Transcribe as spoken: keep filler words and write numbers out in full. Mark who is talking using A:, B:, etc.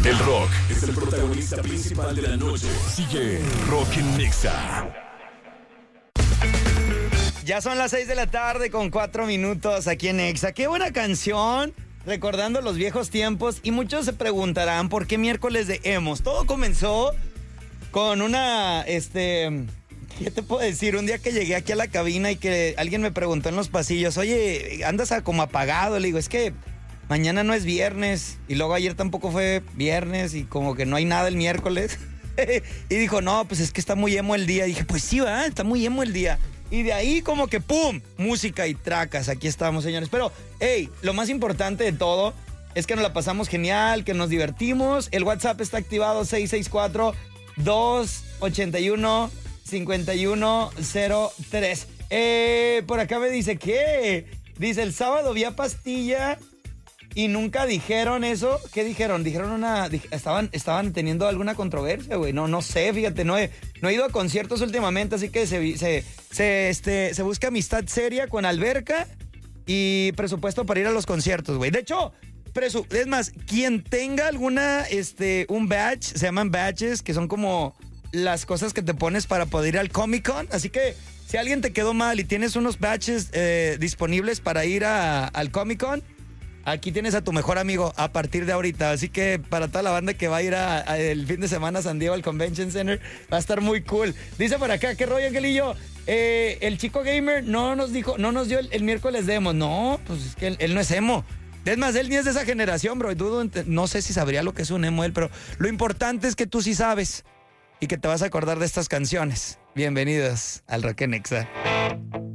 A: El rock es el protagonista principal de la noche. Sigue Rock en Nexa.
B: Ya son las seis de la tarde con cuatro minutos aquí en Nexa. ¡Qué buena canción! Recordando los viejos tiempos. Y muchos se preguntarán por qué miércoles de emos. Todo comenzó con una, este... ¿qué te puedo decir? Un día que llegué aquí a la cabina y que alguien me preguntó en los pasillos, oye, andas a como apagado. Le digo, es que mañana no es viernes. Y luego ayer tampoco fue viernes y como que no hay nada el miércoles. Y dijo, no, pues es que está muy emo el día. Y dije, pues sí, va, está muy emo el día. Y de ahí como que ¡pum! Música y tracas. Aquí estamos, señores. Pero, hey, lo más importante de todo es que nos la pasamos genial, que nos divertimos. El WhatsApp está activado seis seis cuatro, dos ocho uno, cinco uno cero tres. Eh, por acá me dice, ¿qué? Dice, el sábado vi a Pastilla y nunca dijeron eso. ¿Qué dijeron? Dijeron una... Dij, estaban, estaban teniendo alguna controversia, güey. No, no sé, fíjate, no he, no he ido a conciertos últimamente, así que se, se, se, este, se busca amistad seria con alberca y presupuesto para ir a los conciertos, güey. De hecho, presu, es más, quien tenga alguna, este, un badge, se llaman badges, que son como las cosas que te pones para poder ir al Comic Con. Así que si alguien te quedó mal y tienes unos badges eh, disponibles para ir a, al Comic Con, aquí tienes a tu mejor amigo a partir de ahorita. Así que para toda la banda que va a ir a, a el fin de semana a San Diego al Convention Center, va a estar muy cool. Dice por acá, ¿qué rollo, Angelillo? Eh, el chico gamer no nos dijo, no nos dio el, el miércoles de emo. No, pues es que él, él no es emo. Es más, él ni es de esa generación, bro. Dudo, no sé si sabría lo que es un emo él, pero lo importante es que tú sí sabes y que te vas a acordar de estas canciones. Bienvenidos al Rock en Nexa.